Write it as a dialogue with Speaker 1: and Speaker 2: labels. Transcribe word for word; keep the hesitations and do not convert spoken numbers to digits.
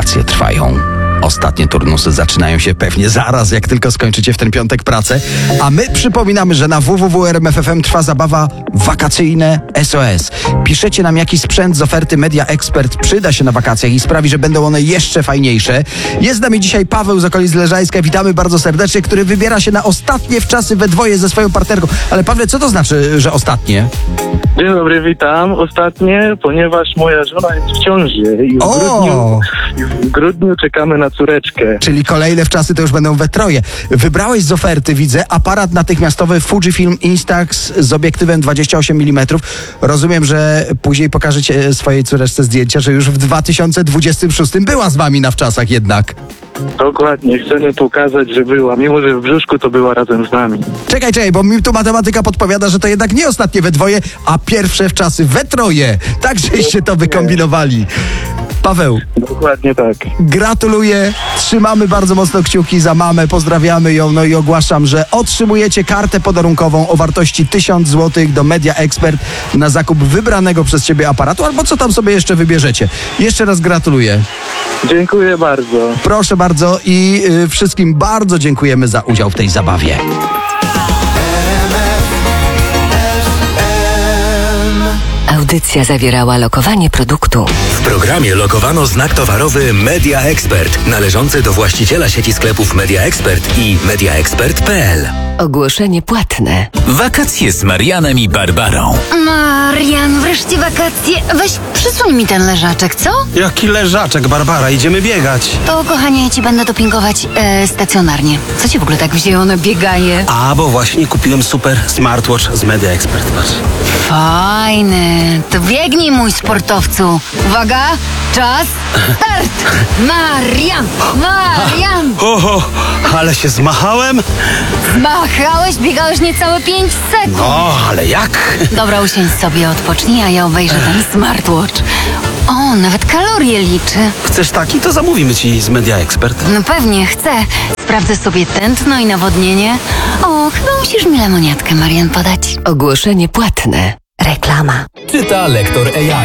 Speaker 1: wakacje trwają. Ostatnie turnusy zaczynają się pewnie zaraz, jak tylko skończycie w ten piątek pracę. A my przypominamy, że na w w w kropka r m f f m trwa zabawa wakacyjne S O S. Piszecie nam, jaki sprzęt z oferty Media Expert przyda się na wakacjach i sprawi, że będą one jeszcze fajniejsze. Jest z nami dzisiaj Paweł z okolic Leżajska. Witamy bardzo serdecznie, który wybiera się na ostatnie wczasy we dwoje ze swoją partnerką. Ale Pawle, co to znaczy, że ostatnie?
Speaker 2: Dzień dobry, witam. Ostatnie, ponieważ moja żona jest w ciąży i w, grudniu, i w grudniu czekamy na córeczkę.
Speaker 1: Czyli kolejne wczasy to już będą we troje. Wybrałeś z oferty, widzę, aparat natychmiastowy Fujifilm Instax z obiektywem dwadzieścia osiem milimetrów. Rozumiem, że później pokażecie swojej córeczce zdjęcia, że już w dwa tysiące dwudziestym szóstym była z wami na wczasach jednak.
Speaker 2: Dokładnie, chcemy pokazać, że była. Mimo, że w brzuszku, to była razem z nami.
Speaker 1: Czekaj, czekaj, bo mi tu matematyka podpowiada, że to jednak nie ostatnie we dwoje, a pierwsze wczasy we troje. Tak, żeście to wykombinowali. Paweł.
Speaker 2: Dokładnie tak.
Speaker 1: Gratuluję, trzymamy bardzo mocno kciuki za mamę, pozdrawiamy ją, no i ogłaszam, że otrzymujecie kartę podarunkową o wartości tysiąc złotych do Media Expert na zakup wybranego przez ciebie aparatu, albo co tam sobie jeszcze wybierzecie. Jeszcze raz gratuluję.
Speaker 2: Dziękuję bardzo.
Speaker 1: Proszę bardzo i y, wszystkim bardzo dziękujemy za udział w tej zabawie.
Speaker 3: Audycja zawierała lokowanie produktu.
Speaker 4: W programie lokowano znak towarowy Media Expert, należący do właściciela sieci sklepów Media Expert i mediaexpert kropka p l.
Speaker 3: Ogłoszenie płatne.
Speaker 5: Wakacje z Marianem i Barbarą.
Speaker 6: Marian, wreszcie wakacje. Weź, przysuń mi ten leżaczek, co?
Speaker 7: Jaki leżaczek, Barbara, idziemy biegać.
Speaker 6: To, kochanie, ja ci będę dopingować e, stacjonarnie. Co ci w ogóle tak wzięło na bieganie?
Speaker 7: A, bo właśnie kupiłem super smartwatch z Media Expert. Patrz.
Speaker 6: Fajny. To biegnij, mój sportowcu. Uwaga, czas, start! Marian, Marian!
Speaker 7: Oho, ale się zmachałem.
Speaker 6: Zmachałeś, biegałeś niecałe pięć sekund.
Speaker 7: O, ale jak?
Speaker 6: Dobra, usiądź sobie, odpocznij, a ja obejrzę ten smartwatch. O, nawet kalorie liczy.
Speaker 7: Chcesz taki? To zamówimy ci z Media Expert.
Speaker 6: No pewnie, chcę. Sprawdzę sobie tętno i nawodnienie. O, chyba musisz mi lemoniatkę, Marian, podać.
Speaker 3: Ogłoszenie płatne. Reklama.
Speaker 5: Czyta lektor A I.